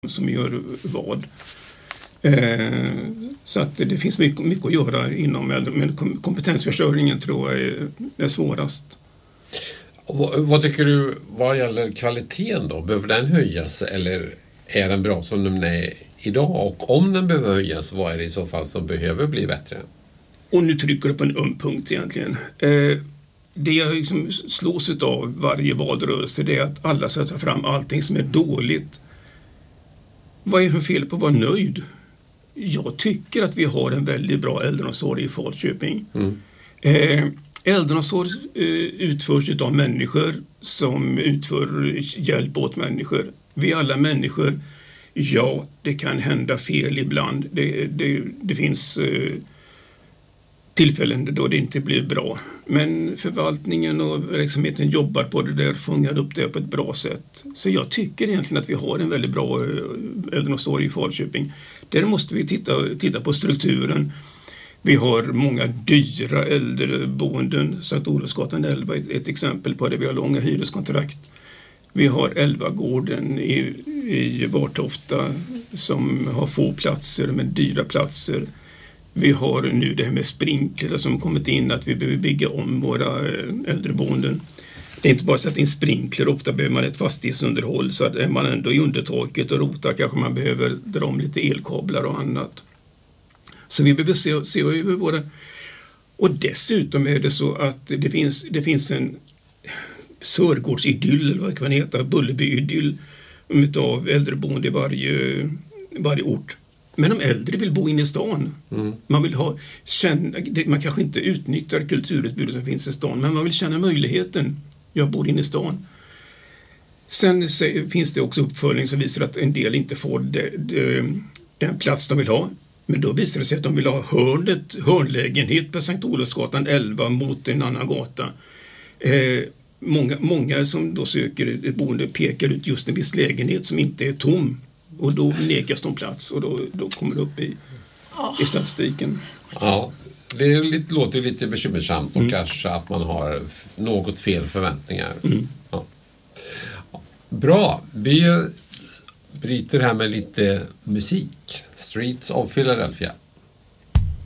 som gör vad. Så att det finns mycket att göra inom äldre, men kompetensförsörjningen tror jag är svårast. Vad tycker du vad gäller kvaliteten då? Behöver den höjas eller är den bra som den är idag? Och om den behöver höjas, vad är det i så fall som behöver bli bättre? Och nu trycker du på en punkt egentligen. Det jag liksom slås av varje valrörelse, det är att alla ska ta fram allting som är dåligt. Vad är det för fel på att vara nöjd? Jag tycker att vi har en väldigt bra äldreomsorg i Falköping. Äldreomsorg utförs av människor som utför hjälp åt människor. Vi alla människor, ja, det kan hända fel ibland. Det finns tillfällen då det inte blir bra. Men förvaltningen och verksamheten jobbar på det där, fångar upp det på ett bra sätt. Så jag tycker egentligen att vi har en väldigt bra äldreomsorg i Falköping. Där måste vi titta på strukturen. Vi har många dyra äldreboenden. Sankt Olofsgatan 11 är ett exempel på det. Vi har långa hyreskontrakt. Vi har Elvagården i Vartofta som har få platser men dyra platser. Vi har nu det här med sprinkler som kommit in, att vi behöver bygga om våra äldreboenden. Det är inte bara att sätta in sprinkler, ofta behöver man ett fastighetsunderhåll, så att är man ändå i undertaket och rotar kanske man behöver dra om lite elkablar och annat. Så vi behöver se över våra... Och dessutom är det så att det finns en Sörgårdsidyll, eller vad kan heta, Bullerbyidyll av äldreboende i varje ort. Men de äldre vill bo inne i stan. Man vill man kanske inte utnyttjar kulturutbudet som finns i stan, men man vill känna möjligheten. Jag bor inne i stan. Sen finns det också uppföljning som visar att en del inte får den plats de vill ha. Men då visar det sig att de vill ha hörnlägenhet på Sankt Olofsgatan 11 mot en annan gata. Många som då söker ett boende pekar ut just en viss lägenhet som inte är tom. Och då nekas de plats och då kommer det upp i statistiken. Ja, det låter lite bekymmersamt och kanske att man har något fel förväntningar. Ja. Bra, vi bryter här med lite musik. Streets of Philadelphia.